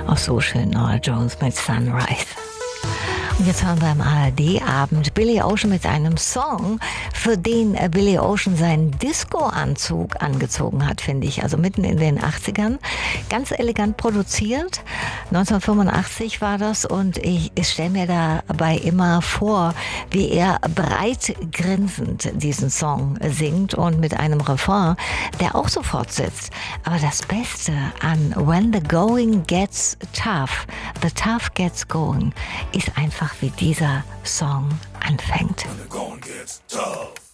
Auch so schön, Norah Jones mit Sunrise. Und jetzt hören wir am ARD-Abend Billy Ocean mit einem Song, für den Billy Ocean seinen Disco-Anzug angezogen hat, finde ich. Also mitten in den 80ern. Ganz elegant produziert. 1985 war das und ich stelle mir dabei immer vor, wie er breit grinsend diesen Song singt und mit einem Refrain, der auch so fortsetzt. Aber das Beste an When the Going Gets Tough, the Tough Gets Going, ist einfach, wie dieser Song anfängt. When the going gets tough.